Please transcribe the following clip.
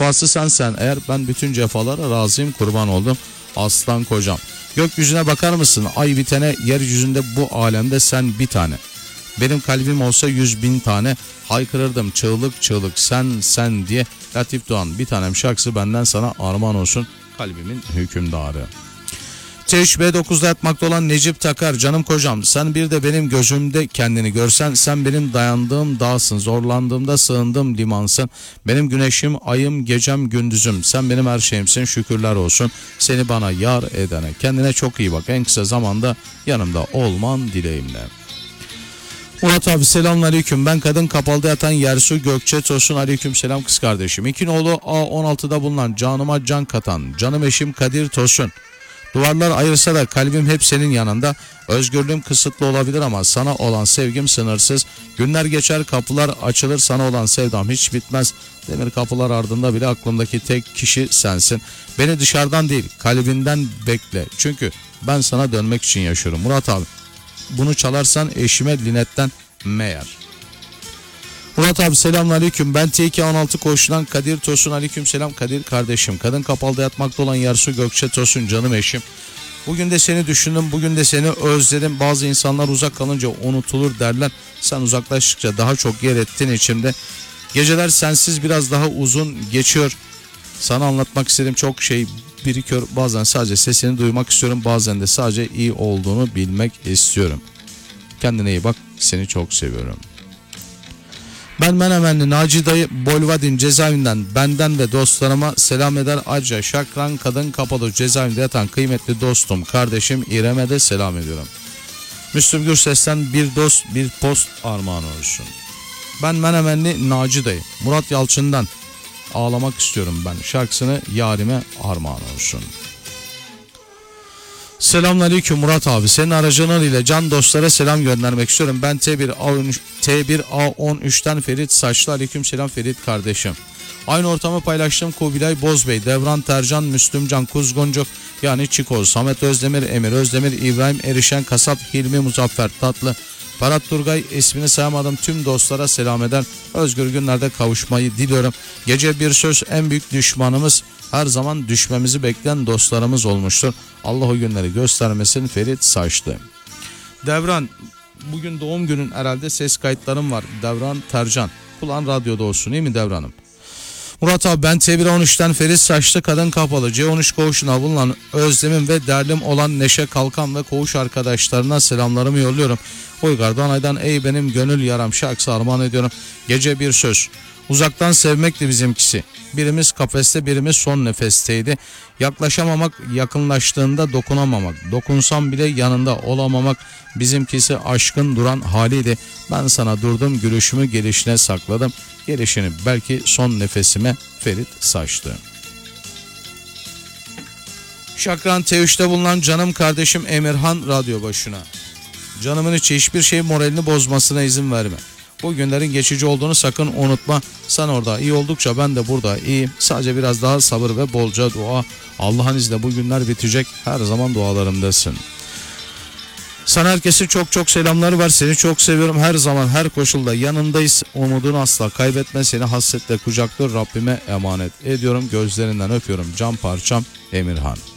Vefası sensen eğer, ben bütün cefalara razıyım, kurban oldum aslan kocam. Gökyüzüne bakar mısın? Ay bitene yeryüzünde bu alemde sen bir tane. Benim kalbim olsa 100.000 tane, haykırırdım çığlık çığlık sen diye. Latif Doğan, bir tanem şarkısı benden sana armağan olsun, kalbimin hükümdarı. B9'da yatmakta olan Necip Takar, canım kocam sen bir de benim gözümde kendini görsen, sen benim dayandığım dağsın, zorlandığımda sığındığım limansın, benim güneşim, ayım, gecem, gündüzüm, sen benim her şeyimsin, şükürler olsun seni bana yar edene. Kendine çok iyi bak, en kısa zamanda yanımda olman dileğimle. Murat abi selamünaleyküm, ben Kadın Kapalı'da yatan Yersu Gökçe Tosun, aleyküm selam kız kardeşim. İkinoğlu A16'da bulunan canıma can katan canım eşim Kadir Tosun. Duvarlar ayırsa da kalbim hep senin yanında. Özgürlüğüm kısıtlı olabilir ama sana olan sevgim sınırsız. Günler geçer, kapılar açılır, sana olan sevdam hiç bitmez. Demir kapılar ardında bile aklımdaki tek kişi sensin. Beni dışarıdan değil, kalbinden bekle. Çünkü ben sana dönmek için yaşıyorum. Murat abi, bunu çalarsan eşime Linet'ten meğer. Murat abi selamünaleyküm, ben T216 koşulan Kadir Tosun, aleyküm selam Kadir kardeşim. Kadın Kapalı'da yatmakta olan Yersu Gökçe Tosun, canım eşim. Bugün de seni düşündüm, bugün de seni özledim. Bazı insanlar uzak kalınca unutulur derler. Sen uzaklaştıkça daha çok yer ettin içimde. Geceler sensiz biraz daha uzun geçiyor. Sana anlatmak istediğim çok şey birikiyor. Bazen sadece sesini duymak istiyorum, bazen de sadece iyi olduğunu bilmek istiyorum. Kendine iyi bak, seni çok seviyorum. Ben Menemenli Naci dayı, Bolvadin cezaevinden benden ve dostlarıma selam eder. Ayrıca Şakran Kadın Kapalı cezaevinde yatan kıymetli dostum kardeşim İrem'e de selam ediyorum. Müslüm Gürses'ten bir dost bir post armağan olsun. Ben Menemenli Naci dayı, Murat Yalçın'dan ağlamak istiyorum ben şarkısını yarime armağan olsun. Selamünaleyküm Murat abi, senin aracılığıyla can dostlara selam göndermek istiyorum. Ben T1A13'ten Ferit Saçlı, aleyküm selam Ferit kardeşim. Aynı ortamı paylaştığım Kubilay Bozbey, Devran Tercan, Müslümcan Kuzguncuk yani Çikoz, Samet Özdemir, Emir Özdemir, İbrahim Erişen Kasap, Hilmi Muzaffer Tatlı, Ferhat Turgay, ismini sayamadım tüm dostlara selam eder. Özgür günlerde kavuşmayı diliyorum. Gece bir söz, en büyük düşmanımız her zaman düşmemizi bekleyen dostlarımız olmuştur. Allah o günleri göstermesin Ferit Saçlı. Devran, bugün doğum günün herhalde, ses kayıtlarım var. Devran Tercan. Kulağın radyoda olsun, iyi mi Devran'ım? Murat abi, ben T113'ten Ferit Saçlı, Kadın Kapalı C13 koğuşuna bulunan özlemim ve derdim olan Neşe Kalkan ve koğuş arkadaşlarına selamlarımı yolluyorum. Uygar Danay'dan ey benim gönül yaram şarkısı armağan ediyorum. Gece bir söz. Uzaktan sevmekti bizimkisi. Birimiz kafeste, birimiz son nefesteydi. Yaklaşamamak, yakınlaştığında dokunamamak. Dokunsam bile yanında olamamak. Bizimkisi aşkın duran haliydi. Ben sana durdum, gülüşümü gelişine sakladım. Gelişini belki son nefesime Ferit Saçlı. Şakran T3'te bulunan canım kardeşim Emirhan radyo başına. Canımın içi, hiçbir şey moralini bozmasına izin verme. Bu günlerin geçici olduğunu sakın unutma. Sen orada iyi oldukça ben de burada iyiyim. Sadece biraz daha sabır ve bolca dua. Allah'ın izniyle bu günler bitecek. Her zaman dualarımdasın. Sana herkese çok çok selamlar var. Seni çok seviyorum. Her zaman her koşulda yanındayız. Umudunu asla kaybetme. Seni hasretle kucaklıyor. Rabbime emanet ediyorum. Gözlerinden öpüyorum. Can parçam Emirhan.